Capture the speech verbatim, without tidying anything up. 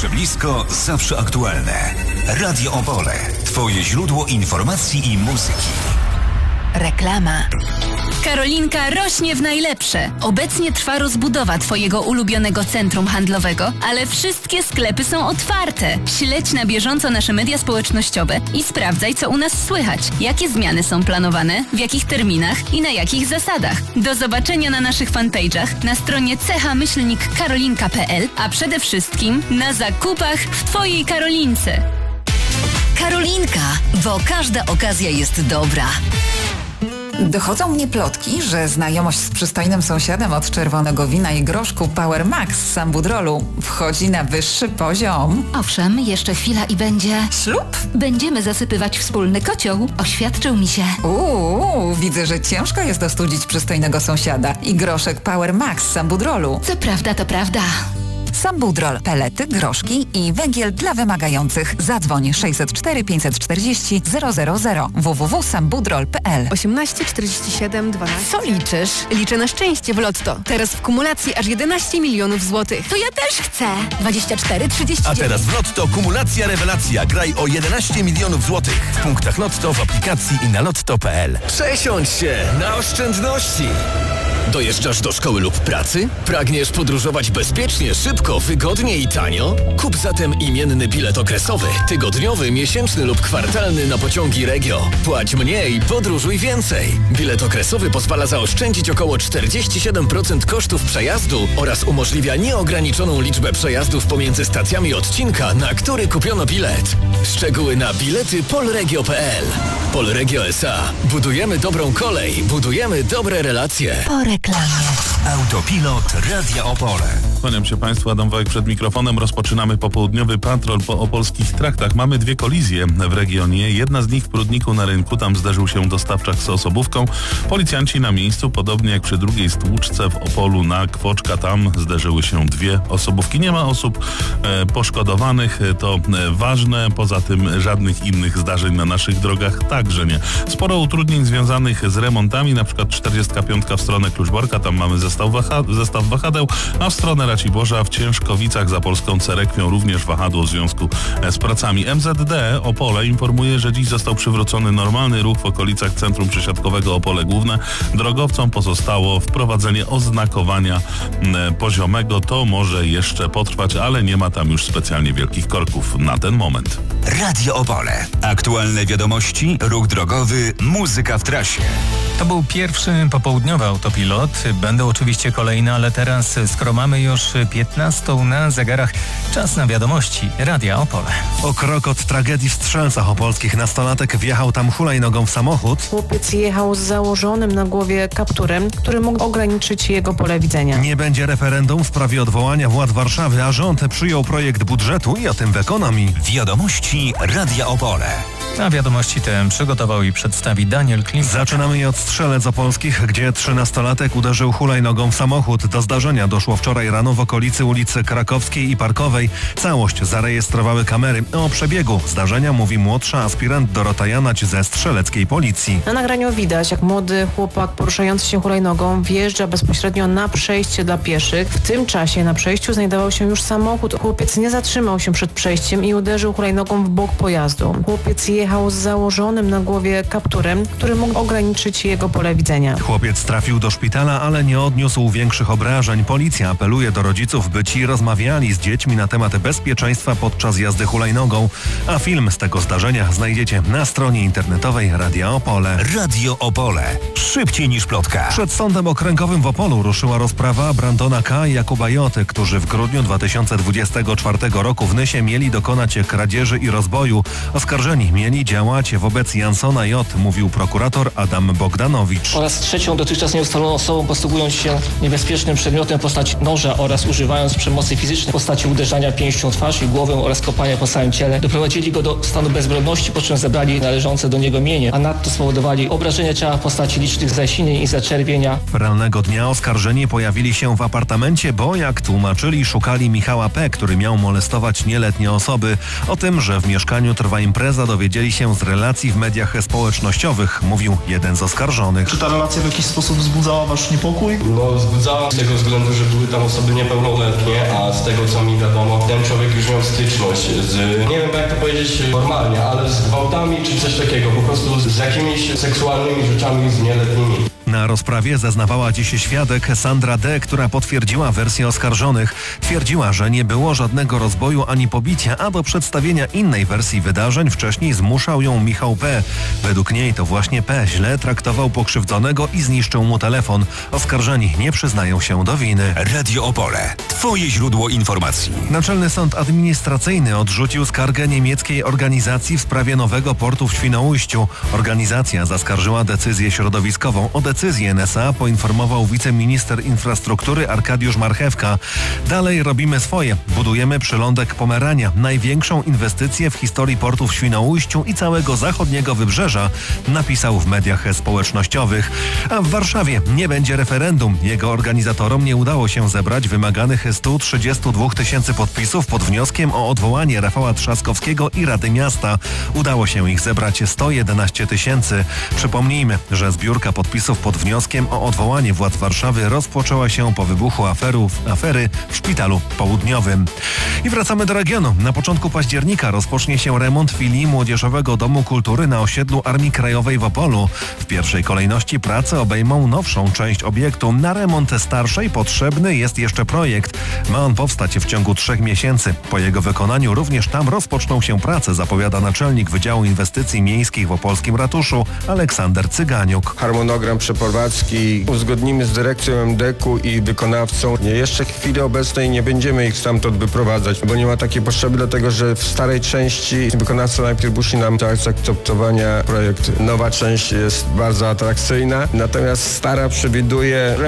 Zawsze blisko, zawsze aktualne. Radio Opole. Twoje źródło informacji i muzyki. Reklama. Karolinka rośnie w najlepsze. Obecnie trwa rozbudowa Twojego ulubionego centrum handlowego, ale wszystkie sklepy są otwarte. Śledź na bieżąco nasze media społecznościowe i sprawdzaj, co u nas słychać. Jakie zmiany są planowane, w jakich terminach i na jakich zasadach. Do zobaczenia na naszych fanpage'ach, na stronie cecha myślnik karolinka kropka p l, a przede wszystkim na zakupach w Twojej Karolince. Karolinka, bo każda okazja jest dobra. Dochodzą mnie plotki, że znajomość z przystojnym sąsiadem od czerwonego wina i groszku Power Max z Sambudrolu wchodzi na wyższy poziom. Owszem, jeszcze chwila i będzie... Ślub? Będziemy zasypywać wspólny kocioł. Oświadczył mi się. Uuu, widzę, że ciężko jest ostudzić przystojnego sąsiada i groszek Power Max z Sambudrolu. Co prawda, to prawda. Sambudrol, pelety, groszki i węgiel dla wymagających. Zadzwoń sześćset cztery pięćset czterdzieści zero zero zero w w w kropka sambudrol kropka p l. osiemnaście czterdzieści siedem dwanaście. Co liczysz? Liczę na szczęście w Lotto. Teraz w kumulacji aż jedenaście milionów złotych. To ja też chcę. dwadzieścia cztery trzydzieści dziewięć. A teraz w Lotto kumulacja rewelacja. Graj o jedenaście milionów złotych. W punktach Lotto, w aplikacji i na lotto kropka p l. Przesiądź się na oszczędności. Dojeżdżasz do szkoły lub pracy? Pragniesz podróżować bezpiecznie, szybko, wygodnie i tanio? Kup zatem imienny bilet okresowy, tygodniowy, miesięczny lub kwartalny na pociągi Regio. Płać mniej, podróżuj więcej. Bilet okresowy pozwala zaoszczędzić około czterdzieści siedem procent kosztów przejazdu oraz umożliwia nieograniczoną liczbę przejazdów pomiędzy stacjami odcinka, na który kupiono bilet. Szczegóły na bilety polregio kropka p l. Polregio S A. Budujemy dobrą kolej, budujemy dobre relacje. Po reklamie. Autopilot Radia Opole. Kłaniam się Państwu, Adam Wojek przed mikrofonem. Rozpoczynamy popołudniowy patrol po opolskich traktach. Mamy dwie kolizje w regionie. Jedna z nich w Prudniku na rynku. Tam zderzył się dostawczak z osobówką. Policjanci na miejscu, podobnie jak przy drugiej stłuczce w Opolu na Kwoczka. Tam zderzyły się dwie osobówki. Nie ma osób e, poszkodowanych. To e, ważne. Poza tym żadnych innych zdarzeń na naszych drogach także nie. Sporo utrudnień związanych z remontami. Na przykład czterdziestka piątka w stronę Kluczborka. Tam mamy zestaw, waha- zestaw wahadeł, a w stronę Raciborza w Ciężkowicach za Polską Cerekwią również wahadło w związku z pracami. M Z D Opole informuje, że dziś został przywrócony normalny ruch w okolicach centrum przesiadkowego Opole Główne. Drogowcom pozostało wprowadzenie oznakowania m, poziomego. To może jeszcze potrwać, ale nie ma tam już specjalnie wielkich korków na ten moment. Radio Opole. Aktualne wiadomości, ruch drogowy, muzyka w trasie. To był pierwszy popołudniowy autopilot. Będą oczywiście kolejne, ale teraz, skoro mamy już piętnastą na zegarach, czas na wiadomości Radia Opole. O krok od tragedii w Strzelcach opolskich nastolatek wjechał tam hulajnogą w samochód. Chłopiec jechał z założonym na głowie kapturem, który mógł ograniczyć jego pole widzenia. Nie będzie referendum w sprawie odwołania władz Warszawy, a rząd przyjął projekt budżetu i o tym w ekonomii. Wiadomości Radia Opole. A wiadomości te przygotował i przedstawi Daniel Klim. Zaczynamy je od Strzelec opolskich, gdzie trzynastolatek uderzył hulajnogą w samochód. Do zdarzenia doszło wczoraj rano w okolicy ulicy Krakowskiej i Parkowej. Całość zarejestrowały kamery. O przebiegu zdarzenia mówi młodsza aspirant Dorota Janać ze strzeleckiej policji. Na nagraniu widać, jak młody chłopak poruszający się hulajnogą wjeżdża bezpośrednio na przejście dla pieszych. W tym czasie na przejściu znajdował się już samochód. Chłopiec nie zatrzymał się przed przejściem i uderzył hulajnogą w bok pojazdu. Chłopiec jechał z założonym na głowie kapturem, który mógł ograniczyć jego pole widzenia. Chłopiec trafił do szpitala, ale nie odniósł większych obrażeń. Policja apeluje do rodziców, by ci rozmawiali z dziećmi na temat bezpieczeństwa podczas jazdy hulajnogą. A film z tego zdarzenia znajdziecie na stronie internetowej Radia Opole. Radio Opole. Szybciej niż plotka. Przed Sądem Okręgowym w Opolu ruszyła rozprawa Brandona K. i Jakuba J., którzy w grudniu dwa tysiące dwudziestego czwartego roku w Nysie mieli dokonać kradzieży i rozboju. Oskarżeni mieli działać wobec Jansona J., mówił prokurator Adam Bogdanowicz. Oraz trzecią dotychczas nieustaloną osobą, posługując się niebezpiecznym przedmiotem w postaci noża oraz używając przemocy fizycznej w postaci uderzania pięścią w twarz i głowę oraz kopania po całym ciele, doprowadzili go do stanu bezbronności, po czym zabrali należące do niego mienie, a nadto spowodowali obrażenia ciała w postaci licznych zasinień i zaczerwienia. Rannego dnia oskarżeni pojawili się w apartamencie, bo jak tłumaczyli, szukali Michała P., który miał molestować nieletnie osoby. O tym, że w mieszkaniu trwa impreza, dowiedzieli dowiedzieli się z relacji w mediach społecznościowych, mówił jeden z oskarżonych. Czy ta relacja w jakiś sposób wzbudzała wasz niepokój? No wzbudzała z tego względu, że były tam osoby niepełnoletnie, a z tego co mi wiadomo, ten człowiek już miał styczność z, nie wiem jak to powiedzieć formalnie, ale z gwałtami czy coś takiego, po prostu z jakimiś seksualnymi rzeczami z nieletnimi. Na rozprawie zeznawała dziś świadek Sandra D., która potwierdziła wersję oskarżonych. Twierdziła, że nie było żadnego rozboju ani pobicia, a do przedstawienia innej wersji wydarzeń wcześniej zmuszał ją Michał P. Według niej to właśnie P. źle traktował pokrzywdzonego i zniszczył mu telefon. Oskarżeni nie przyznają się do winy. Radio Opole. Twoje źródło informacji. Naczelny Sąd Administracyjny odrzucił skargę niemieckiej organizacji w sprawie nowego portu w Świnoujściu. Organizacja zaskarżyła decyzję środowiskową. O decyzji N S A poinformował wiceminister infrastruktury Arkadiusz Marchewka. Dalej robimy swoje. Budujemy przylądek Pomerania, największą inwestycję w historii portu w Świnoujściu i całego zachodniego wybrzeża, napisał w mediach społecznościowych. A w Warszawie nie będzie referendum. Jego organizatorom nie udało się zebrać wymaganych stu trzydziestu dwóch tysięcy podpisów pod wnioskiem o odwołanie Rafała Trzaskowskiego i Rady Miasta. Udało się ich zebrać sto jedenaście tysięcy. Przypomnijmy, że zbiórka podpisów pod wnioskiem o odwołanie władz Warszawy rozpoczęła się po wybuchu aferów, afery w Szpitalu Południowym. I wracamy do regionu. Na początku października rozpocznie się remont filii Młodzieżowego Domu Kultury na osiedlu Armii Krajowej w Opolu. W pierwszej kolejności prace obejmą nowszą część obiektu. Na remont starszej potrzebny jest jeszcze projekt. Ma on powstać w ciągu trzech miesięcy. Po jego wykonaniu również tam rozpoczną się prace, zapowiada naczelnik Wydziału Inwestycji Miejskich w opolskim ratuszu Aleksander Cyganiuk. Harmonogram przeprowadzki uzgodnimy z dyrekcją M D K-u i wykonawcą. Jeszcze w chwili obecnej nie będziemy ich stamtąd wyprowadzać, bo nie ma takiej potrzeby, dlatego że w starej części wykonawca najpierw musi nam dać zaakceptowania projekt. Nowa część jest bardzo atrakcyjna, natomiast stara przewiduje